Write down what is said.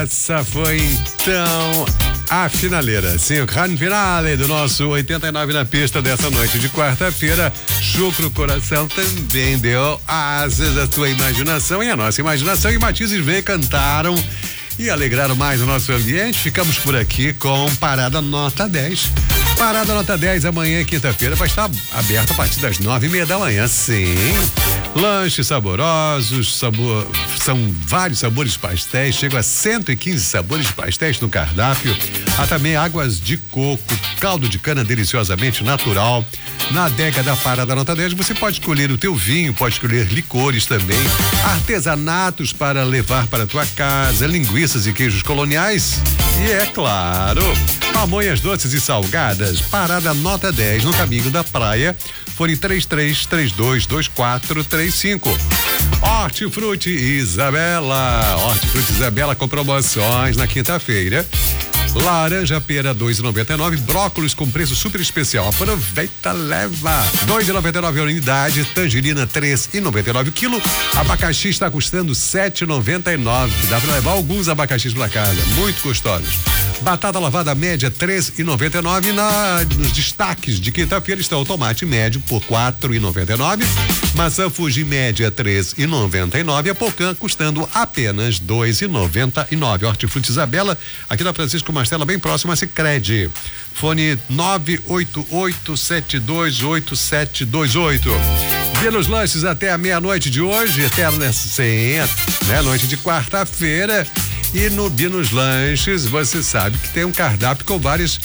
Essa foi então a finaleira, sim, o grande finale do nosso 89 na pista dessa noite de quarta-feira. Chucro Coração também deu asas à tua imaginação e a nossa imaginação, e Matizes veio, cantaram e alegraram mais o nosso ambiente. Ficamos por aqui com Parada Nota 10. Parada Nota 10 amanhã, quinta-feira, vai estar aberta a partir das 9:30 da manhã, sim. Lanches saborosos, são vários sabores de pastéis, chegam a 115 sabores de pastéis no cardápio. Há também águas de coco, caldo de cana deliciosamente natural. Na adega da Parada Nota 10 você pode escolher o teu vinho, pode escolher licores também, artesanatos para levar para a tua casa, linguiças e queijos coloniais e, é claro, pamonhas doces e salgadas. Parada Nota 10 no caminho da praia. Fone 33322435. Hortifruti Isabela. Hortifruti Isabela com promoções na quinta-feira. Laranja pera 2,99, brócolis com preço super especial. Aproveita, leva. 2,99 a unidade, tangerina 3,99 o quilo. Abacaxi está custando 7,99. Dá para levar alguns abacaxis para casa, muito gostosos. Batata lavada média 3,99. Nos destaques de quinta-feira está o tomate médio por 4,99. Maçã Fuji média 3,99. A Pocã custando apenas 2,99. Hortifruti Isabela, aqui na Francisco Mastella, bem próximo a Sicredi. Fone 988728728. Pelos lanches até a meia-noite de hoje, até noite de quarta-feira. E no Binos Lanches, você sabe que tem um cardápio com várias